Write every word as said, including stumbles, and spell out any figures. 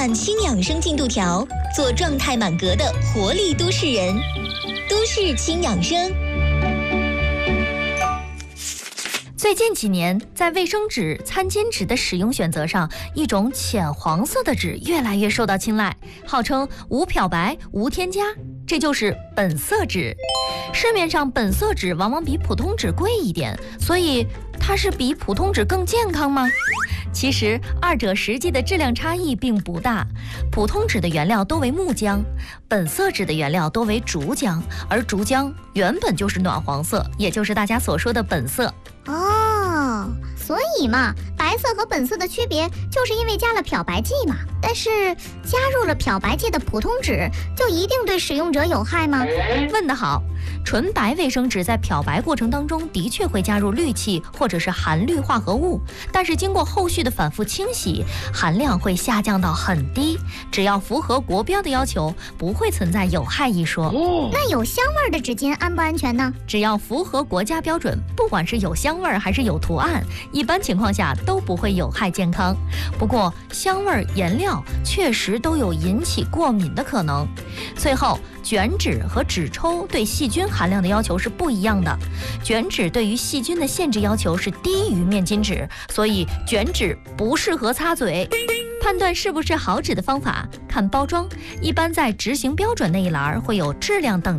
满轻养生进度条，做状态满格的活力都市人。都市轻养生。 最近几年，在卫生纸、餐巾纸的使用选择上，一种浅黄色的纸越来越受到青睐，号称无漂白、无添加，这就是本色纸。市面上本色纸往往比普通纸贵一点，所以它是比普通纸更健康吗？其实二者实际的质量差异并不大，普通纸的原料多为木浆，本色纸的原料多为竹浆，而竹浆原本就是暖黄色，也就是大家所说的本色。 哦，所以嘛，白色和本色的区别就是因为加了漂白剂嘛。但是加入了漂白剂的普通纸就一定对使用者有害吗？ 问得好，纯白卫生纸在漂白过程当中的确会加入氯气或者是含氯化合物，但是经过后续的反复清洗，含量会下降到很低，只要符合国标的要求，不会存在有害一说。 哦，那有香味的纸巾安不安全呢？ 只要符合国家标准，不管是有香味还是有图案，一般情况下都不会有害健康。不过香味、颜料确实都有引起过敏的可能。最后，卷纸和纸抽对细菌含量的要求是不一样的。卷纸对于细菌的限制要求是低于面巾纸，所以卷纸不适合擦嘴。判断是不是好纸的方法，看包装，一般在执行标准那一栏会有质量等